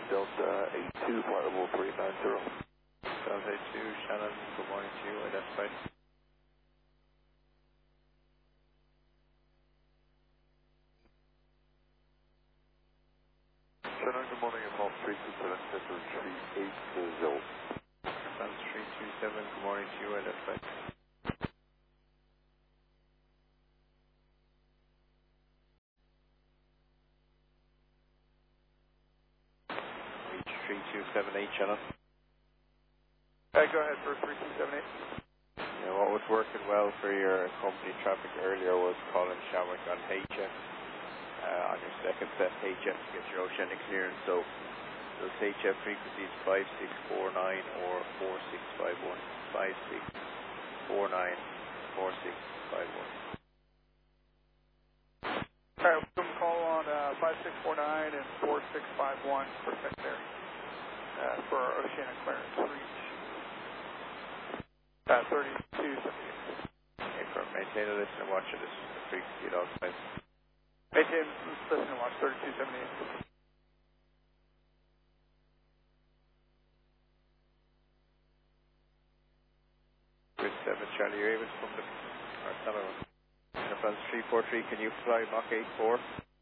Delta 82, flight level 390. Delta 82, Shannon, good morning to you, identified. Shannon, good morning, advance 327, center 380. Advance 327, good morning to you, identified. Reach 3278, Shannon. Go ahead for 3278. Yeah, what was working well for your company traffic earlier was calling Shamrock on HF. On your second set, HF to get your oceanic clearance. So those HF frequencies 5649 or 4651. 5649, 4651. Alright, we'll give them a call on 5649 and 4651 for secondary for our oceanic clearance reach 3278. Okay, for maintain a listen and watch of this frequency at all times. Maintain listen and watch 3278. Grid 7, Charlie, you're able to come to our tunnel. Advance 343, can you fly Mach 84?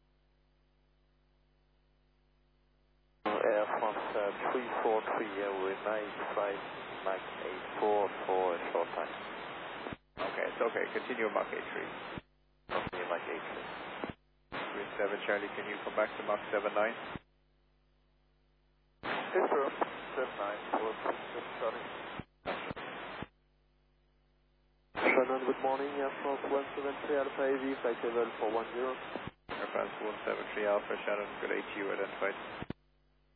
Air France 343, we're 95 Mach 84 for a short time. Okay, it's okay. Continue Mach 83. Continue Mach 83. Grid 7, Charlie, can you come back to Mach 79? Yes, sir. 79, for starting. Shannon, good morning, Air France 173 Alpha AV, flight level 410. Air France 173 Alpha, Shannon, good day to you, identified.